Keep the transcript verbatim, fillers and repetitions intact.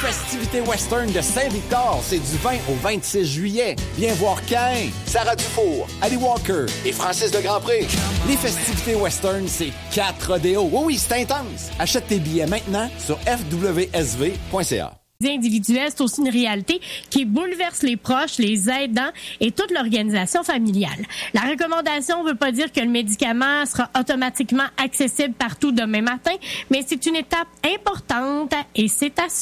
festivités western de Saint-Victor, c'est du vingt au vingt-six juillet. Viens voir Caïn, Sarah Dufour, Ali Walker et Francis de Grandpré. Les festivités western, c'est quatre rodéos. Oui, oui, c'est intense. Achète tes billets maintenant sur f w s v point c a. Individuelle, c'est aussi une réalité qui bouleverse les proches, les aidants et toute l'organisation familiale. La recommandation ne veut pas dire que le médicament sera automatiquement accessible partout demain matin, mais c'est une étape importante et c'est à suivre.